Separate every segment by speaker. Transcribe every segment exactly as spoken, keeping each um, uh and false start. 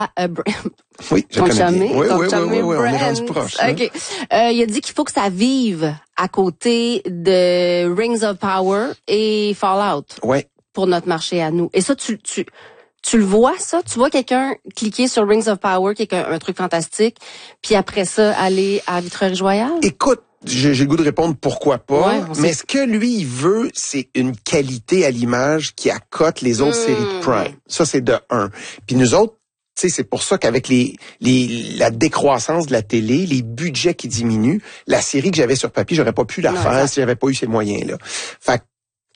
Speaker 1: Euh, Br-
Speaker 2: Oui, je
Speaker 1: ton
Speaker 2: connais
Speaker 1: chumé,
Speaker 2: bien. Oui,
Speaker 1: ton
Speaker 2: oui, oui,
Speaker 1: chumé
Speaker 2: oui, oui, on est
Speaker 1: Brent.
Speaker 2: rendu proche. Là.
Speaker 1: OK. Euh, il a dit qu'il faut que ça vive à côté de Rings of Power et Fallout
Speaker 2: Ouais.
Speaker 1: pour notre marché à nous. Et ça, tu, tu, tu le vois, ça? Tu vois quelqu'un cliquer sur Rings of Power, qui est un, un truc fantastique, puis après ça, aller à Vitrerie-Royale?
Speaker 2: Écoute, j'ai, j'ai le goût de répondre pourquoi pas,
Speaker 1: Ouais,
Speaker 2: mais ce que lui il veut, c'est une qualité à l'image qui accote les autres
Speaker 1: Mmh.
Speaker 2: séries de Prime. Ça, c'est de un. Puis nous autres, tu sais, c'est pour ça qu'avec les, les, la décroissance de la télé, les budgets qui diminuent, la série que j'avais sur papier, j'aurais pas pu la
Speaker 1: Non,
Speaker 2: faire
Speaker 1: exact.
Speaker 2: si j'avais pas eu ces moyens-là. Fait que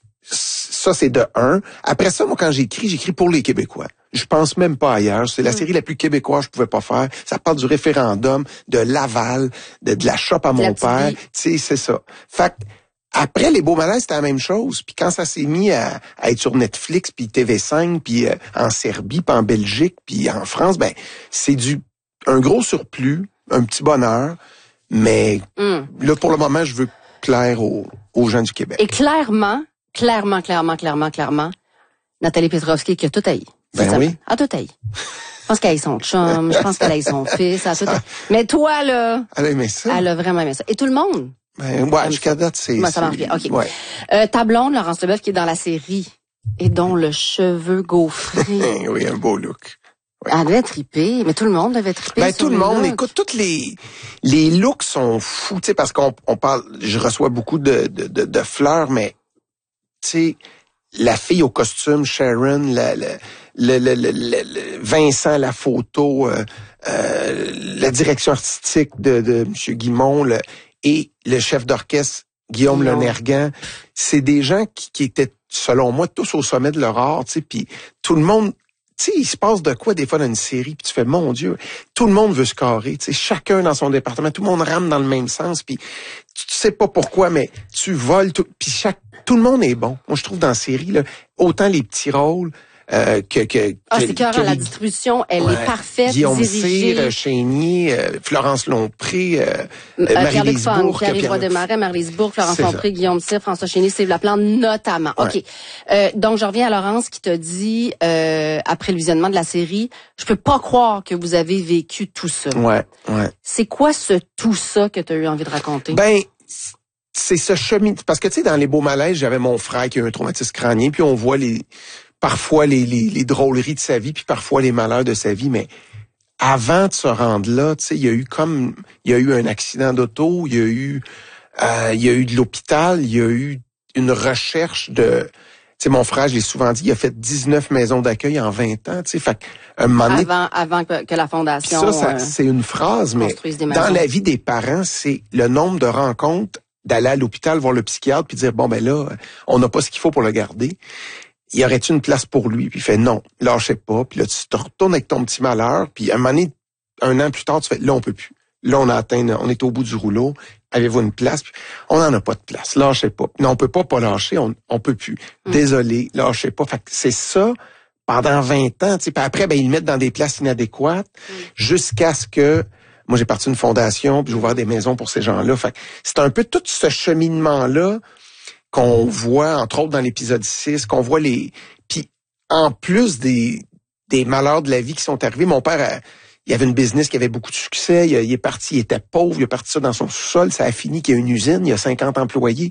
Speaker 2: ça, c'est de un. Après ça, moi, quand j'écris, j'écris pour les Québécois. Je pense même pas ailleurs. C'est la
Speaker 1: Mm.
Speaker 2: série la plus québécoise que je pouvais pas faire. Ça parle du référendum, de Laval, de, de la shop à mon père. Tu sais, c'est ça. Fait que, après, Les Beaux Malaises, c'était la même chose. Puis quand ça s'est mis à, à être sur Netflix, puis T V cinq, puis euh, en Serbie, puis en Belgique, puis en France, ben c'est du un gros surplus, un petit bonheur. Mais
Speaker 1: Mm.
Speaker 2: là, pour le moment, je veux plaire aux, aux gens du Québec.
Speaker 1: Et clairement, clairement, clairement, clairement, clairement, Nathalie Petrovski qui a tout haï.
Speaker 2: Ben
Speaker 1: Ça,
Speaker 2: oui.
Speaker 1: a tout haï. Je pense qu'elle a eu son chum, je pense qu'elle a eu son fils, elle a tout haï. Mais toi, là,
Speaker 2: Elle a aimé ça.
Speaker 1: elle a vraiment aimé ça. Et tout le monde.
Speaker 2: Ben, ouais, jusqu'à date, c'est...
Speaker 1: Moi, ça
Speaker 2: c'est-
Speaker 1: marche bien. OK.
Speaker 2: Ouais.
Speaker 1: Euh, ta blonde, Laurence Leboeuf, qui est dans la série, et dont le cheveu gaufré.
Speaker 2: Oui, un beau look.
Speaker 1: Elle devait triper, mais tout le monde devait triper.
Speaker 2: Ben,
Speaker 1: sur
Speaker 2: tout le
Speaker 1: les
Speaker 2: monde,
Speaker 1: looks.
Speaker 2: écoute, toutes les les looks sont fous, tu sais, parce qu'on on parle, je reçois beaucoup de, de, de, de fleurs, mais, tu sais, la fille au costume, Sharon, la, la, le, le, le, le, le- Vincent, la photo, euh, euh, la direction artistique de, de M. Guimond, le, et le chef d'orchestre, Guillaume
Speaker 1: Guillaume.
Speaker 2: Lenergan, c'est des gens qui, qui étaient, selon moi, tous au sommet de leur art, tu sais, puis tout le monde, tu sais, il se passe de quoi des fois dans une série, puis tu fais, mon Dieu, tout le monde veut se carrer, tu sais, chacun dans son département, tout le monde rame dans le même sens, puis tu sais pas pourquoi, mais tu voles, tout, puis chaque, tout le monde est bon. Moi, je trouve dans la série, là, autant les petits rôles euh, que, que...
Speaker 1: Ah,
Speaker 2: que-
Speaker 1: c'est clair,
Speaker 2: que
Speaker 1: la
Speaker 2: les-
Speaker 1: distribution, elle
Speaker 2: Ouais.
Speaker 1: est parfaite,
Speaker 2: Guillaume
Speaker 1: dirigée.
Speaker 2: Cyr, euh, Chénier, euh, Florence Lompré, euh,
Speaker 1: Euh,
Speaker 2: euh,
Speaker 1: Pierre-Luc
Speaker 2: Marie-Lise
Speaker 1: Funk,
Speaker 2: Bourque,
Speaker 1: Pierre-Yves
Speaker 2: Pierre-
Speaker 1: Roy-Desmarais, Marie-Lise Bourque, Florence
Speaker 2: C'est ça.
Speaker 1: Lompré, Guillaume Cyr, François Chénier, Steve Laplante, notamment.
Speaker 2: Ouais.
Speaker 1: OK. Euh, donc, je reviens à Laurence qui t'a dit, euh, après le visionnement de la série, je peux pas croire que vous avez vécu tout ça.
Speaker 2: Ouais, ouais.
Speaker 1: C'est quoi ce tout ça que tu as eu envie de raconter?
Speaker 2: Ben, c'est ce chemin, parce que tu sais, dans Les Beaux Malaises, j'avais mon frère qui a eu un traumatisme crânien, puis on voit les parfois les, les, les drôleries de sa vie, puis parfois les malheurs de sa vie, mais avant de se rendre là, tu sais, il y a eu comme, il y a eu un accident d'auto, il y a eu, euh, il y a eu de l'hôpital, il y a eu une recherche de, tu sais, mon frère, je l'ai souvent dit, il a fait dix-neuf maisons d'accueil en vingt ans, tu sais, fait un moment donné,
Speaker 1: Avant, avant que, que la fondation
Speaker 2: ça, ça
Speaker 1: euh,
Speaker 2: c'est une phrase, mais
Speaker 1: construise des maisons.
Speaker 2: dans la vie des parents, c'est le nombre de rencontres d'aller à l'hôpital voir le psychiatre puis dire bon ben là, on n'a pas ce qu'il faut pour le garder. Y aurait-tu une place pour lui? Puis il fait non, lâchez pas. Puis là, tu te retournes avec ton petit malheur. Puis un moment donné, un an plus tard, tu fais là, on peut plus. Là, on a atteint, on est au bout du rouleau. Avez-vous une place? Puis, on n'en a pas de place. Lâchez pas. Non, on peut pas pas lâcher. On, on peut plus.
Speaker 1: Mm.
Speaker 2: Désolé, lâchez pas. Fait que c'est ça pendant vingt ans. Tu sais, puis après, ben ils le mettent dans des places inadéquates
Speaker 1: Mm.
Speaker 2: jusqu'à ce que moi, j'ai parti une fondation, puis j'ai ouvert des maisons pour ces gens-là. Fait que c'est un peu tout ce cheminement-là qu'on voit, entre autres, dans l'épisode six, qu'on voit les... Puis, en plus des, des malheurs de la vie qui sont arrivés, mon père, a, il avait une business qui avait beaucoup de succès, il, il est parti, il était pauvre, il a parti ça dans son sous-sol, ça a fini qu'il y a une usine, il y a cinquante employés,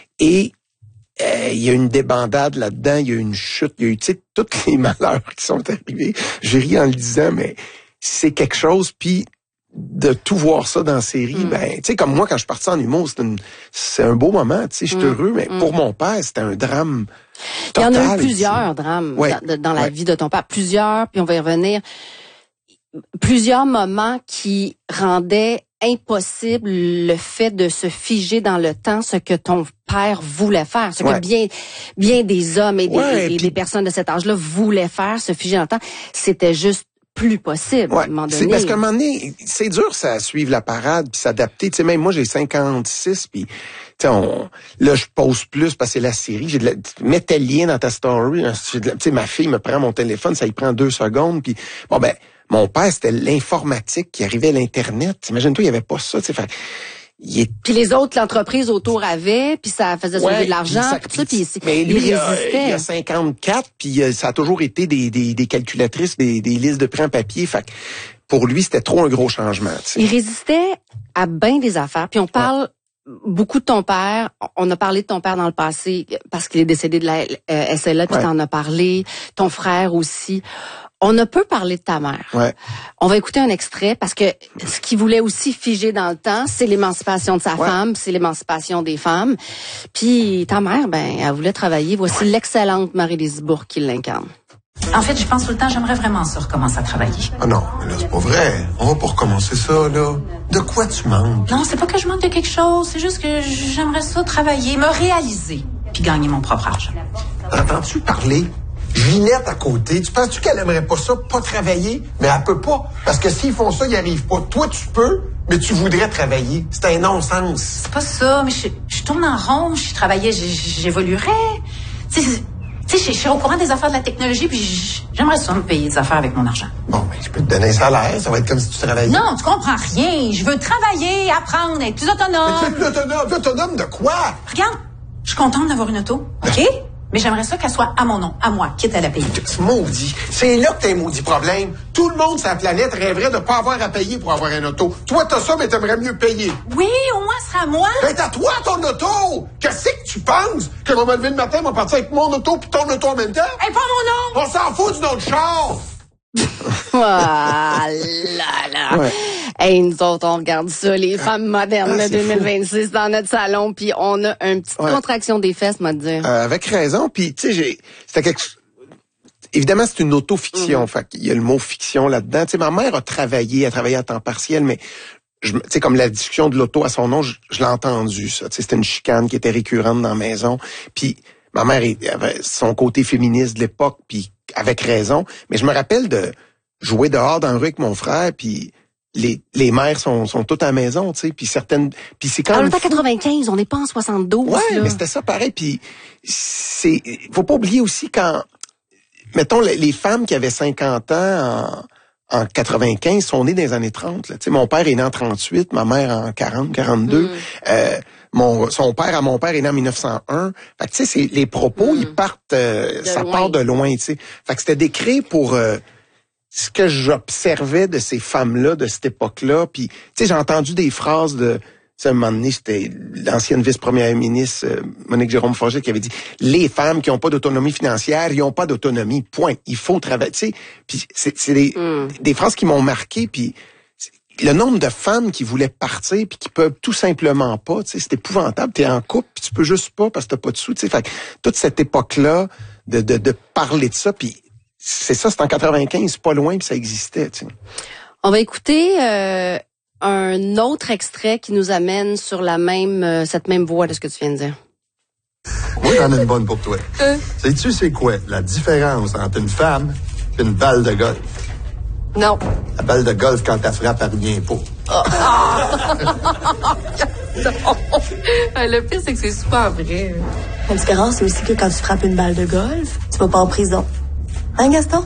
Speaker 2: et euh, il y a une débandade là-dedans, il y a une chute, il y a eu, tu sais, tous les malheurs qui sont arrivés. J'ai ri en le disant, mais c'est quelque chose, puis de tout voir ça dans la série,
Speaker 1: Mm.
Speaker 2: ben, tu sais, comme moi, quand je suis parti en humour, c'est, une, c'est un beau moment, tu sais, je suis
Speaker 1: Mm.
Speaker 2: heureux, mais
Speaker 1: Mm.
Speaker 2: pour mon père, c'était un drame
Speaker 1: Il y
Speaker 2: total.
Speaker 1: en a eu
Speaker 2: et
Speaker 1: plusieurs drames
Speaker 2: Ouais.
Speaker 1: dans, dans la
Speaker 2: Ouais.
Speaker 1: vie de ton père. Plusieurs, puis on va y revenir. Plusieurs moments qui rendaient impossible le fait de se figer dans le temps, ce que ton père voulait faire, ce
Speaker 2: Ouais.
Speaker 1: que bien bien des hommes et des,
Speaker 2: Ouais,
Speaker 1: et
Speaker 2: puis-
Speaker 1: des personnes de cet âge-là voulaient faire, se figer dans le temps, c'était juste plus possible à
Speaker 2: Ouais,
Speaker 1: un moment
Speaker 2: c'est
Speaker 1: donné.
Speaker 2: parce qu'à un moment donné, c'est dur ça à suivre la parade puis s'adapter. Tu sais, même moi j'ai cinquante-six puis tu sais, on, là je pose plus parce que c'est la série. J'ai de la, mets tel lien dans ta story. Hein, j'ai de la- tu sais, ma fille me prend mon téléphone, ça y prend deux secondes puis bon ben mon père c'était l'informatique qui arrivait à l'internet. Imagine-toi, il y avait pas ça. Tu sais, fait, il est...
Speaker 1: Puis les autres, l'entreprise autour avait, puis ça faisait sauver
Speaker 2: ouais,
Speaker 1: de l'argent,
Speaker 2: ça,
Speaker 1: tout ça, puis
Speaker 2: mais
Speaker 1: il
Speaker 2: lui,
Speaker 1: résistait.
Speaker 2: Euh, il a cinquante-quatre, puis euh, ça a toujours été des, des, des calculatrices, des, des listes de prix en papier. Fait que pour lui, c'était trop un gros changement. T'sais.
Speaker 1: Il résistait à bien des affaires. Puis on parle ouais. beaucoup de ton père. On a parlé de ton père dans le passé parce qu'il est décédé de la euh, S L A, puis ouais. t'en as parlé. Ton frère aussi. On ne peut parler de ta mère.
Speaker 2: Ouais.
Speaker 1: On va écouter un extrait parce que ce qu'il voulait aussi figer dans le temps, c'est l'émancipation de sa ouais. femme, c'est l'émancipation des femmes. Puis ta mère, ben, elle voulait travailler. Voici ouais. l'excellente Marie-Lise Bourque qui l'incarne.
Speaker 3: En fait, je pense tout le temps, j'aimerais vraiment ça recommencer à travailler.
Speaker 4: Ah non, mais là, c'est pas vrai. On va pas recommencer ça, là. De quoi tu manques?
Speaker 3: Non, c'est pas que je manque de quelque chose. C'est juste que j'aimerais ça travailler, me réaliser, puis gagner mon propre argent.
Speaker 4: Entends-tu parler? Ginette à côté, tu penses-tu qu'elle aimerait pas ça, pas travailler? Mais elle peut pas. Parce que s'ils font ça, ils arrivent pas. Toi, tu peux, mais tu voudrais travailler. C'est un non-sens.
Speaker 3: C'est pas ça, mais je, je tourne en rond, je travaillais, j'évoluerais. Tu sais, Tu sais, je suis au courant des affaires de la technologie, puis j'aimerais ça me payer des affaires avec mon argent.
Speaker 4: Bon, ben, je peux te donner un salaire, ça va être comme si tu travaillais.
Speaker 3: Non, tu comprends rien. Je veux travailler, apprendre, être plus autonome.
Speaker 4: Mais tu es plus autonome. Autonome de quoi?
Speaker 3: Regarde, je suis contente d'avoir une auto, OK? Mais j'aimerais ça qu'elle soit à mon nom, à moi, quitte à la payer.
Speaker 4: C'est maudit. C'est là que t'as un maudit problème. Tout le monde sur la planète rêverait de pas avoir à payer pour avoir une auto. Toi, t'as ça, mais t'aimerais mieux payer.
Speaker 3: Oui, au moins, ce sera à moi.
Speaker 4: Ben, c'est à toi, ton auto! Qu'est-ce que tu penses? Que je vais me lever le matin, je vais partir avec mon auto puis ton auto en même temps?
Speaker 3: Hey, pas mon nom!
Speaker 4: On s'en fout du nom de char!
Speaker 1: Ah là là. Ouais. Hey, nous autres, on regarde ça, les femmes modernes ah, de deux mille vingt-six fou. Dans notre salon, puis on a une petite ouais. contraction des fesses, moi te dire.
Speaker 2: Euh, avec raison, puis tu sais, j'ai, c'était quelque chose. Évidemment, c'est une autofiction, mm-hmm. fait qu'il y a le mot fiction là-dedans. Tu sais, ma mère a travaillé, a travaillé à temps partiel, mais tu sais, comme la discussion de l'auto à son nom, je, je l'ai entendu ça. Tu sais, c'était une chicane qui était récurrente dans la maison, puis ma mère avait son côté féministe de l'époque, puis avec raison. Mais je me rappelle de jouer dehors dans la rue avec mon frère, puis les les mères sont sont toutes à la maison, tu sais, puis certaines, puis c'est quand
Speaker 1: même.
Speaker 2: En
Speaker 1: quatre-vingt-quinze, on n'est pas en soixante-douze.
Speaker 2: Ouais,
Speaker 1: là.
Speaker 2: mais c'était ça pareil. Puis c'est, faut pas oublier aussi quand, mettons les, les femmes qui avaient cinquante ans en, en quatre-vingt-quinze sont nées dans les années trente. Là. Tu sais, mon père est né en trente-huit, ma mère en quarante, quarante-deux. Mm. Euh, Mon, son père à mon père est né en mille neuf cent un. Fait que tu sais, c'est les propos, mm. ils partent, euh, ça loin. part de loin, tu sais. Fait que c'était décrit pour euh, ce que j'observais de ces femmes-là, de cette époque-là. Puis, tu sais, j'ai entendu des phrases de, tu sais, à un moment donné, c'était l'ancienne vice-première ministre euh, Monique Jérôme-Forget qui avait dit, les femmes qui n'ont pas d'autonomie financière, ils n'ont pas d'autonomie. Point. Il faut travailler. Tu sais, puis c'est, c'est des, mm. des phrases qui m'ont marqué. Puis le nombre de femmes qui voulaient partir puis qui peuvent tout simplement pas, tu sais, c'est épouvantable. T'es en couple puis tu peux juste pas parce que t'as pas de sous, tu sais. Fait que toute cette époque-là de de, de parler de ça, puis c'est ça, c'est en quatre-vingt-quinze, pas loin, puis ça existait, tu sais.
Speaker 1: On va écouter euh, un autre extrait qui nous amène sur la même euh, cette même voie de ce que tu viens de dire.
Speaker 4: Moi, j'en ai une bonne pour toi. Euh. Sais-tu c'est quoi la différence entre une femme et une balle de golf?
Speaker 1: Non.
Speaker 4: La balle de golf, quand elle frappe, elle revient pas.
Speaker 5: Oh. Le pire, c'est que c'est super vrai.
Speaker 6: La différence, c'est aussi que quand tu frappes une balle de golf, tu vas pas en prison. Hein, Gaston?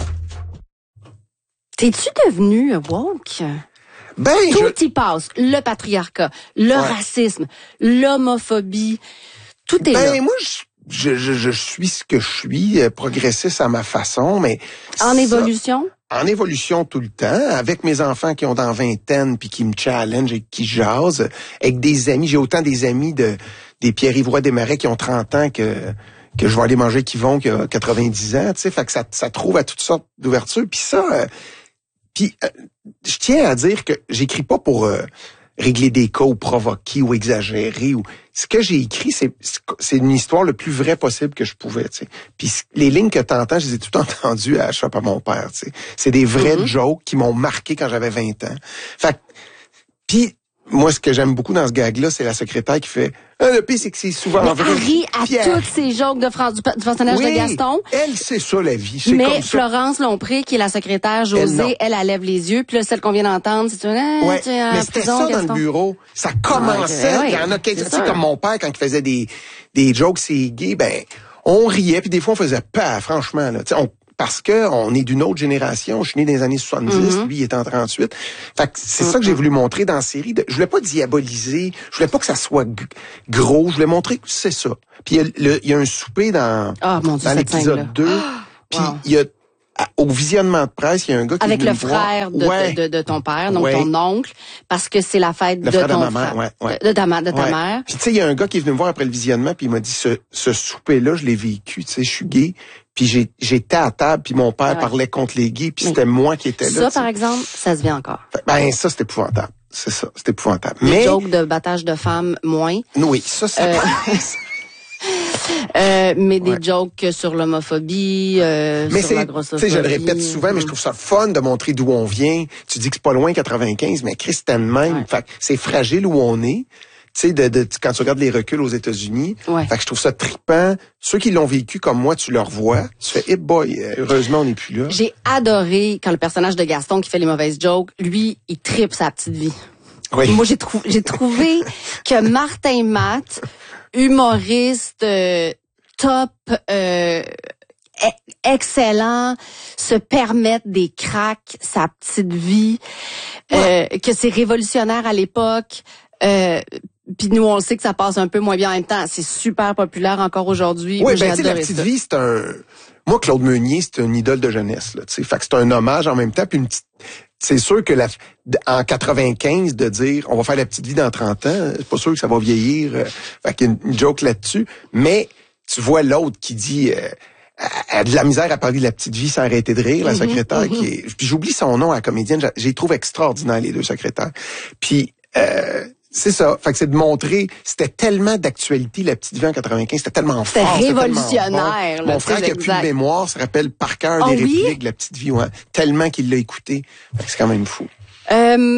Speaker 1: T'es-tu devenu woke?
Speaker 2: Ben,
Speaker 1: Tout
Speaker 2: je...
Speaker 1: y passe. Le patriarcat, le ouais. racisme, l'homophobie. Tout est
Speaker 2: ben,
Speaker 1: là.
Speaker 2: moi, je, je, je, je suis ce que je suis, euh, progressiste à ma façon, mais...
Speaker 1: En
Speaker 2: ça...
Speaker 1: évolution?
Speaker 2: En évolution tout le temps, avec mes enfants qui ont dans vingtaine puis qui me challenge et qui jasent, avec des amis, j'ai autant des amis de des Pierre-Yves Roy Desmarais qui ont trente ans que que je vais aller manger qui vont qui a quatre-vingt-dix ans, tu sais, fait que ça ça trouve à toutes sortes d'ouvertures, puis ça euh, puis euh, je tiens à dire que j'écris pas pour euh, régler des cas ou provoquer ou exagérer ou ce que j'ai écrit c'est c'est une histoire le plus vrai possible que je pouvais, tu sais. Puis les lignes que t'entends, je les ai toutes entendues à Shop à mon père, tu sais. C'est des vrais mm-hmm. jokes qui m'ont marqué quand j'avais vingt ans. Fait puis moi ce que j'aime beaucoup dans ce gag là, c'est la secrétaire qui fait ah, le pire c'est que c'est souvent
Speaker 1: mais
Speaker 2: vrai.
Speaker 1: Elle rit à Pierre. Toutes ces jokes de France du, du personnage
Speaker 2: oui,
Speaker 1: de Gaston.
Speaker 2: Elle c'est ça la vie, c'est
Speaker 1: mais
Speaker 2: comme ça.
Speaker 1: Florence Lompré qui est la secrétaire Josée, elle, elle, elle lève les yeux, puis là celle qu'on vient d'entendre, c'est une ah,
Speaker 2: ouais,
Speaker 1: tu es
Speaker 2: mais c'était
Speaker 1: prison,
Speaker 2: ça
Speaker 1: Gaston.
Speaker 2: dans le bureau. Ça commençait,
Speaker 1: ouais,
Speaker 2: il y en a quelques, tu sais,
Speaker 1: sûr.
Speaker 2: comme mon père quand il faisait des des jokes c'est gay, ben on riait puis des fois on faisait pas franchement là, tu sais on parce que on est d'une autre génération. Je suis né dans les années soixante-dix,
Speaker 1: Mm-hmm.
Speaker 2: lui il est en trente-huit. Fait que c'est mm-hmm. ça que j'ai voulu montrer dans la série. Je voulais pas diaboliser, je voulais pas que ça soit g- gros, je voulais montrer que c'est ça. Puis il y, a, il y a un souper dans,
Speaker 1: oh, mon Dieu,
Speaker 2: dans l'épisode deux. Puis wow. il y a au visionnement de presse, il y a un gars qui
Speaker 1: avec
Speaker 2: est
Speaker 1: le
Speaker 2: venu
Speaker 1: frère
Speaker 2: me
Speaker 1: de,
Speaker 2: voir. Ouais.
Speaker 1: de, de, de ton père, donc
Speaker 2: ouais.
Speaker 1: ton oncle, parce que c'est la fête
Speaker 2: le
Speaker 1: de
Speaker 2: frère
Speaker 1: ton
Speaker 2: de ma mère,
Speaker 1: frère,
Speaker 2: ouais, ouais.
Speaker 1: de ta, de ta
Speaker 2: ouais.
Speaker 1: mère.
Speaker 2: Puis tu sais, il y a un gars qui est venu me voir après le visionnement, puis il m'a dit ce, ce souper-là, je l'ai vécu. Tu sais, je suis gay, puis j'ai, j'étais à table, puis mon père ouais. parlait contre les gays, puis c'était moi qui étais là.
Speaker 1: Ça,
Speaker 2: t'sais.
Speaker 1: Par exemple, ça se vient encore.
Speaker 2: Ben ça, c'est épouvantable. C'est ça, c'est épouvantable.
Speaker 1: Les
Speaker 2: Mais
Speaker 1: jokes de battage de femmes, moins.
Speaker 2: Oui, ça, c'est.
Speaker 1: Euh... Euh, mais des
Speaker 2: ouais.
Speaker 1: jokes sur l'homophobie, euh,
Speaker 2: mais
Speaker 1: sur la grossophobie.
Speaker 2: Tu sais, je le répète souvent, mmh. mais je trouve ça fun de montrer d'où on vient. Tu dis que c'est pas loin quatre-vingt-quinze, mais Christ, c'est même. Ouais. Fait que c'est fragile où on est. Tu sais, de, de, quand tu regardes les reculs aux États-Unis.
Speaker 1: Ouais.
Speaker 2: Fait que je trouve ça trippant. Ceux qui l'ont vécu comme moi, tu leur vois. Tu fais, hey boy, heureusement, on n'est plus là.
Speaker 1: J'ai adoré quand le personnage de Gaston qui fait les mauvaises jokes, lui, il trippe sa petite vie.
Speaker 2: Oui.
Speaker 1: Moi, j'ai, trou- j'ai trouvé que Martin Matt, humoriste, euh, top, euh, excellent, se permettre des cracks, sa petite vie, ouais. euh, que c'est révolutionnaire à l'époque. Euh, Puis nous, on le sait que ça passe un peu moins bien en même temps. C'est super populaire encore aujourd'hui.
Speaker 2: Oui, ben tu sais, la petite ça. vie, c'est un... Moi, Claude Meunier, c'est une idole de jeunesse, là, tu sais. Fait que c'est un hommage en même temps, puis une petite... C'est sûr que la, en quatre-vingt-quinze, de dire on va faire la petite vie dans trente ans, c'est pas sûr que ça va vieillir. Euh, fait qu'il y a une, une joke là-dessus. Mais tu vois l'autre qui dit euh, elle a de la misère à parler de la petite vie sans arrêter de rire, la secrétaire. Mm-hmm. qui est, puis j'oublie son nom à la comédienne. Je les trouve extraordinaires, les deux secrétaires. Puis euh, c'est ça. Fait que c'est de montrer, c'était tellement d'actualité, la petite vie en quatre-vingt-quinze, c'était tellement
Speaker 1: c'était
Speaker 2: fort.
Speaker 1: Révolutionnaire.
Speaker 2: Bon. Mon frère qui a plus de mémoire se rappelle par cœur
Speaker 1: oh,
Speaker 2: des
Speaker 1: oui?
Speaker 2: répliques de la petite vie, ouais, tellement qu'il l'a écouté. Fait que c'est quand même fou.
Speaker 1: Euh,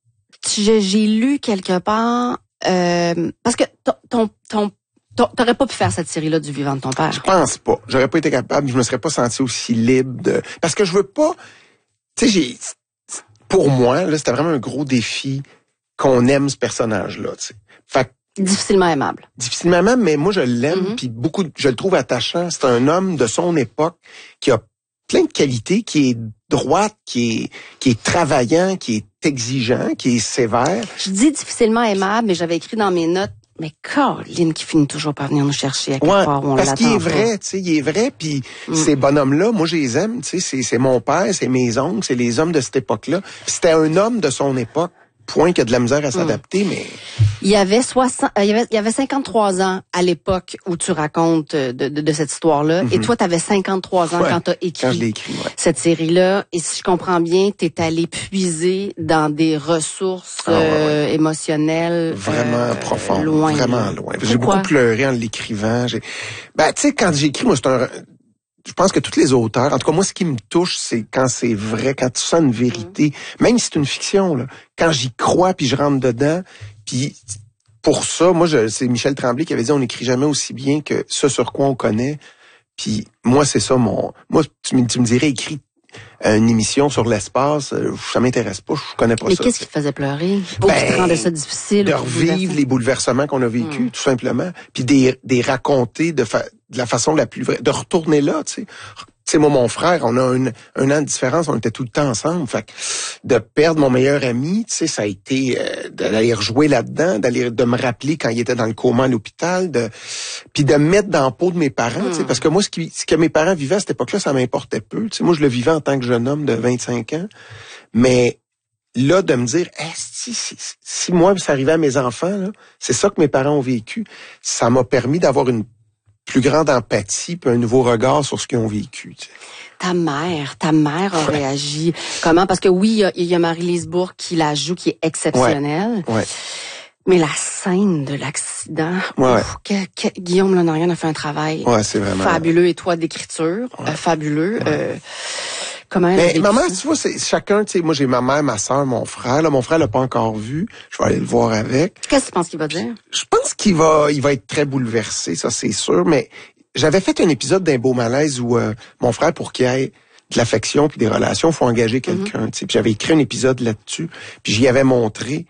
Speaker 1: j'ai, j'ai lu quelque part, euh, parce que ton, ton, ton t'aurais pas pu faire cette série-là du vivant de ton père.
Speaker 2: Je pense pas. J'aurais pas été capable. Je me serais pas senti aussi libre de, parce que je veux pas, tu sais, j'ai, pour moi, là, c'était vraiment un gros défi qu'on aime ce personnage-là, tu sais. Fait que,
Speaker 1: difficilement aimable.
Speaker 2: Difficilement aimable, mais moi, je l'aime,
Speaker 1: mm-hmm.
Speaker 2: puis beaucoup, je le trouve attachant. C'est un homme de son époque qui a plein de qualités, qui est droite, qui est, qui est travaillant, qui est exigeant, qui est sévère.
Speaker 1: Je dis difficilement aimable, mais j'avais écrit dans mes notes, mais Caroline qui finit toujours par venir nous chercher à quelque
Speaker 2: ouais,
Speaker 1: part où on
Speaker 2: parce
Speaker 1: l'attend
Speaker 2: qu'il est
Speaker 1: pas.
Speaker 2: vrai, tu sais, il est vrai, puis mm. ces bonhommes-là, moi, je les aime, tu sais, c'est, c'est mon père, c'est mes oncles, c'est les hommes de cette époque-là. Puis c'était un homme de son époque. Point qu'il y a de la misère à s'adapter, mmh. mais...
Speaker 1: Il y avait soixante, il y avait, il y avait cinquante-trois ans à l'époque où tu racontes de, de, de cette histoire-là. Mm-hmm. Et toi, tu avais cinquante-trois ans
Speaker 2: ouais,
Speaker 1: quand tu as écrit,
Speaker 2: quand je l'ai écrit ouais.
Speaker 1: cette série-là. Et si je comprends bien, tu es allé puiser dans des ressources
Speaker 2: ah, ouais, ouais.
Speaker 1: Euh, émotionnelles.
Speaker 2: Vraiment
Speaker 1: euh,
Speaker 2: profondes.
Speaker 1: Loin.
Speaker 2: Vraiment loin.
Speaker 1: Pourquoi?
Speaker 2: J'ai beaucoup pleuré en l'écrivant. J'ai... Ben, tu sais, quand j'écris, moi, c'est un... Je pense que tous les auteurs, en tout cas moi, ce qui me touche, c'est quand c'est vrai, quand tu sens une vérité, mmh. même si c'est une fiction, là, quand j'y crois puis je rentre dedans, puis pour ça, moi, je, c'est Michel Tremblay qui avait dit on n'écrit jamais aussi bien que ce sur quoi on connaît. Puis moi, c'est ça mon, moi, tu me, tu me dirais écris une émission sur l'espace, ça m'intéresse pas, je connais pas
Speaker 1: Mais
Speaker 2: ça.
Speaker 1: Mais qu'est-ce qui te faisait pleurer? Ou
Speaker 2: ben,
Speaker 1: qui te rendait ça difficile?
Speaker 2: De revivre les bouleversements qu'on a vécus, mmh. tout simplement, puis des, des raconter de, fa- de la façon la plus vraie, de retourner là, tu sais. Tu sais, moi, mon frère, on a un, un an de différence, on était tout le temps ensemble. Fait que de perdre mon meilleur ami, tu sais, ça a été euh, d'aller rejouer là-dedans, d'aller de me rappeler quand il était dans le coma à l'hôpital, de puis de me mettre dans la peau de mes parents, mmh. tu sais, parce que moi, ce, qui, ce que mes parents vivaient à cette époque-là, ça m'importait peu. Tu sais, moi, je le vivais en tant que jeune homme de vingt-cinq ans, mais là, de me dire, hey, si, si, si moi, ça arrivait à mes enfants, là, c'est ça que mes parents ont vécu, ça m'a permis d'avoir une plus grande empathie puis un nouveau regard sur ce qu'ils ont vécu. Tu sais.
Speaker 1: Ta mère, ta mère a ouais. réagi comment? Parce que oui, il y a, y a Marie-Lise Bourque qui la joue, qui est exceptionnelle.
Speaker 2: Ouais. Ouais.
Speaker 1: Mais la scène de l'accident,
Speaker 2: ouais.
Speaker 1: ouf, que, que, Guillaume Lonarian a fait un travail
Speaker 2: ouais, c'est vraiment...
Speaker 1: fabuleux. Et toi, d'écriture, ouais. euh, fabuleux.
Speaker 2: Ouais.
Speaker 1: Euh, comment elle
Speaker 2: Mais maman, tu vois, c'est chacun, tu sais, moi j'ai ma mère, ma soeur, mon frère. Là, mon frère l'a pas encore vu. Je vais aller le voir avec.
Speaker 1: Qu'est-ce que tu penses qu'il va dire?
Speaker 2: Je pense qu'il va, il va être très bouleversé, ça c'est sûr. Mais j'avais fait un épisode d'un beau malaise où euh, mon frère, pour qu'il ait de l'affection puis des relations, faut engager quelqu'un. Mm-hmm. Tu sais, puis j'avais écrit un épisode là-dessus. Puis j'y avais montré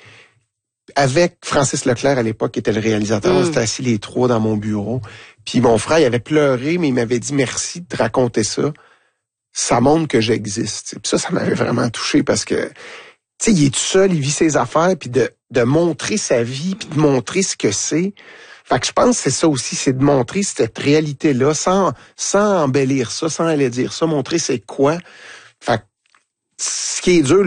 Speaker 2: avec Francis Leclerc à l'époque, qui était le réalisateur. Mm. On s'était assis les trois dans mon bureau. Puis mon frère, il avait pleuré, mais il m'avait dit merci de raconter ça. ça montre que j'existe. Puis ça, ça m'avait vraiment touché parce que, tu sais, il est tout seul, il vit ses affaires, puis de, de montrer sa vie, puis de montrer ce que c'est. Fait que je pense que c'est ça aussi, c'est de montrer cette réalité-là, sans, sans embellir ça, sans aller dire ça, montrer c'est quoi. Fait que ce qui est dur,